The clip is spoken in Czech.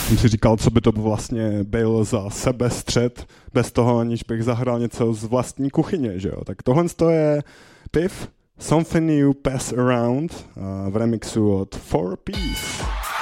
Jsem si říkal, co by to vlastně byl za sebestřed, bez toho, aniž bych zahrál něco z vlastní kuchyně, že jo. Tak tohle je Piff, Something You Pass Around v remixu od 4 Piece.